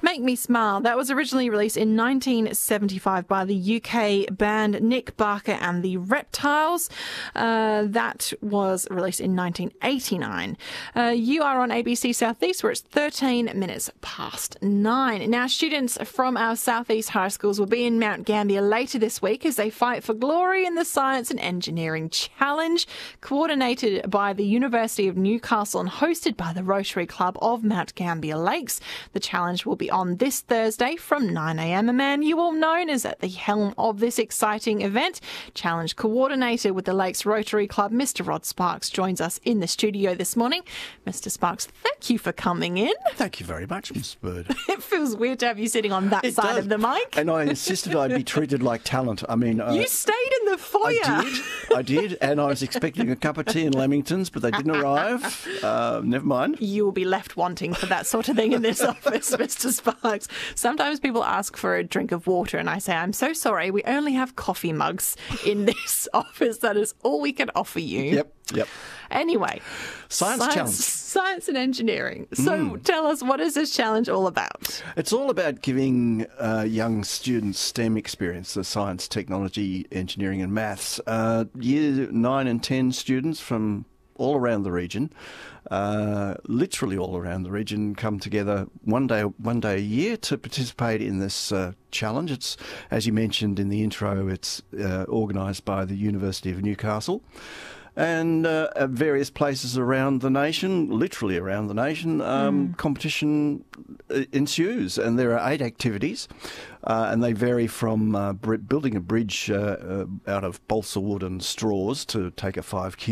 Make Me Smile. That was originally released in 1975 by the UK band Nick Barker and the Reptiles. That was released in 1989. You are on ABC Southeast, where it's 13 minutes past 9. Now, students from our Southeast high schools will be in Mount Gambier later this week as they fight for glory in the Science and Engineering Challenge, coordinated by the University of Newcastle and hosted by the Rotary Club of Mount Gambier Lakes. The challenge will be on this Thursday from 9 a.m. A man you all know is at the helm of this exciting event. Challenge coordinator with the Lakes Rotary Club, Mr. Rod Sparks, joins us in the studio this morning. Mr. Sparks, thank you for coming in. Thank you very much, Miss Bird. It feels weird to have you sitting on that side of the mic. And I insisted I'd be treated like talent. I mean, you stayed in the foyer. I did, and I was expecting a cup of tea in Lamingtons, but they didn't arrive. Never mind. You will be left wanting for that sort of thing in this office, Mr. Sparks. Sometimes people ask for a drink of water, and I say, I'm so sorry, we only have coffee mugs in this office. That is all we can offer you. Yep. Anyway, Science and engineering. So tell us, what is this challenge all about? It's all about giving young students STEM experience, the science, technology, engineering and maths. Year 9 and 10 students from all around the region, literally all around the region, come together one day a year to participate in this challenge. It's, as you mentioned in the intro, it's organised by the University of Newcastle. And at various places around the nation, literally around the nation, competition ensues. And there are 8 activities, and they vary from building a bridge out of balsa wood and straws to take a 5